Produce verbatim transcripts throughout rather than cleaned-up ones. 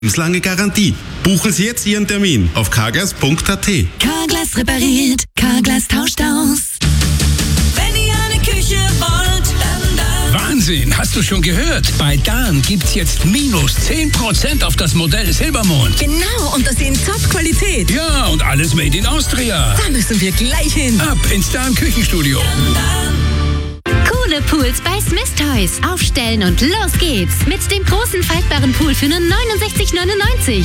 lebenslange Garantie. Buchen Sie jetzt Ihren Termin auf carglass punkt a t. Carglass repariert, Carglass tauscht aus. Wenn ihr eine Küche wollt, dann da. Wahnsinn, hast du schon gehört? Bei Dahn gibt's jetzt minus zehn Prozent auf das Modell Silbermond. Genau, und das in Top-Qualität. Ja, und alles made in Austria. Da müssen wir gleich hin. Ab ins Dahn Küchenstudio. Coole Pools bei Smith Toys. Aufstellen und los geht's. Mit dem großen faltbaren Pool für nur neunundsechzig neunundneunzig.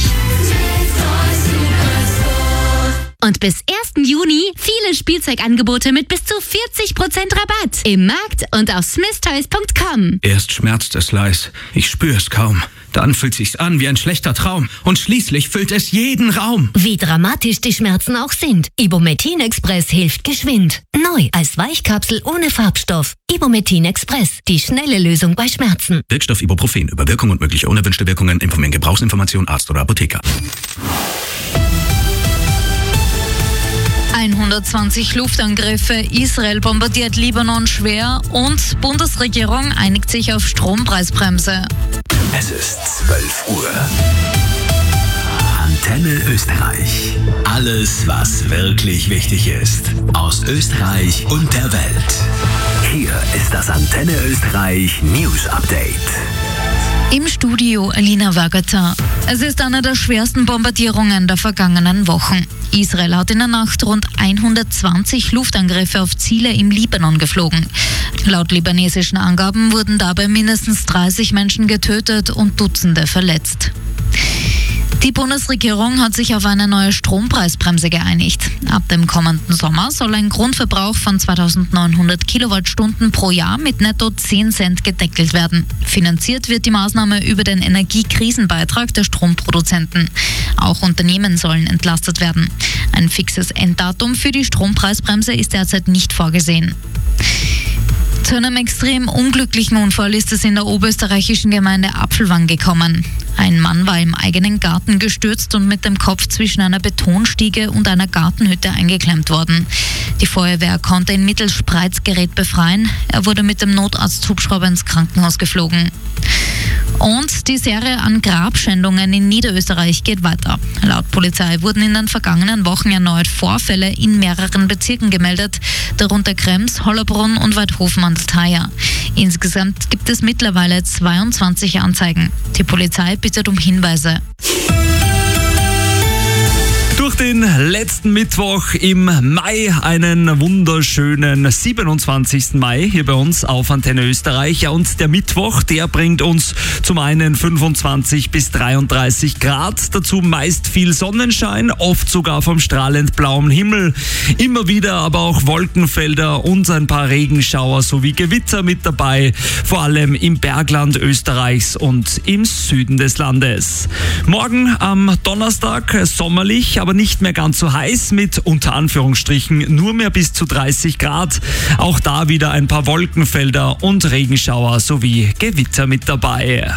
Und bis ersten Juni viele Spielzeugangebote mit bis zu vierzig Prozent Rabatt. Im Markt und auf smith toys punkt com. Erst schmerzt es leis, ich spür's kaum. Dann fühlt sich's an wie ein schlechter Traum. Und schließlich füllt es jeden Raum. Wie dramatisch die Schmerzen auch sind. Ibumetin Express hilft geschwind. Neu als Weichkapsel ohne Farbstoff. Ibumetin Express, die schnelle Lösung bei Schmerzen. Wirkstoff Ibuprofen. Über Wirkung und mögliche unerwünschte Wirkungen informieren Gebrauchsinformation Arzt oder Apotheker. hundertzwanzig Luftangriffe, Israel bombardiert Libanon schwer und Bundesregierung einigt sich auf Strompreisbremse. Es ist zwölf Uhr. Antenne Österreich. Alles, was wirklich wichtig ist. Aus Österreich und der Welt. Hier ist das Antenne Österreich News Update. Im Studio Alina Wagata. Es ist eine der schwersten Bombardierungen der vergangenen Wochen. Israel hat in der Nacht rund hundertzwanzig Luftangriffe auf Ziele im Libanon geflogen. Laut libanesischen Angaben wurden dabei mindestens dreißig Menschen getötet und Dutzende verletzt. Die Bundesregierung hat sich auf eine neue Strompreisbremse geeinigt. Ab dem kommenden Sommer soll ein Grundverbrauch von zweitausendneunhundert Kilowattstunden pro Jahr mit netto zehn Cent gedeckelt werden. Finanziert wird die Maßnahme über den Energiekrisenbeitrag der Stromproduzenten. Auch Unternehmen sollen entlastet werden. Ein fixes Enddatum für die Strompreisbremse ist derzeit nicht vorgesehen. Zu einem extrem unglücklichen Unfall ist es in der oberösterreichischen Gemeinde Apfelwang gekommen. Ein Mann war im eigenen Garten gestürzt und mit dem Kopf zwischen einer Betonstiege und einer Gartenhütte eingeklemmt worden. Die Feuerwehr konnte ihn mittels Spreizgerät befreien. Er wurde mit dem Notarzthubschrauber ins Krankenhaus geflogen. Und die Serie an Grabschändungen in Niederösterreich geht weiter. Laut Polizei wurden in den vergangenen Wochen erneut Vorfälle in mehreren Bezirken gemeldet, darunter Krems, Hollerbrunn und Weidhofen-Mandeltaja. Insgesamt gibt es mittlerweile zweiundzwanzig Anzeigen. Die Polizei bittet um Hinweise. Durch den letzten Mittwoch im Mai einen wunderschönen siebenundzwanzigsten Mai hier bei uns auf Antenne Österreich. Ja, und der Mittwoch, der bringt uns zum einen fünfundzwanzig bis dreiunddreißig Grad, dazu meist viel Sonnenschein, oft sogar vom strahlend blauen Himmel. Immer wieder aber auch Wolkenfelder und ein paar Regenschauer sowie Gewitter mit dabei, vor allem im Bergland Österreichs und im Süden des Landes. Morgen am Donnerstag sommerlich, aber nicht mehr ganz so heiß mit unter Anführungsstrichen nur mehr bis zu dreißig Grad. Auch da wieder ein paar Wolkenfelder und Regenschauer sowie Gewitter mit dabei.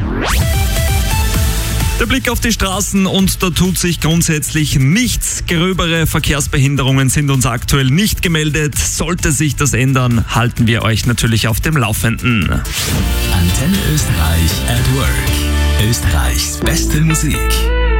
Der Blick auf die Straßen und da tut sich grundsätzlich nichts. Gröbere Verkehrsbehinderungen sind uns aktuell nicht gemeldet. Sollte sich das ändern, halten wir euch natürlich auf dem Laufenden. Antenne Österreich at Work. Österreichs beste Musik.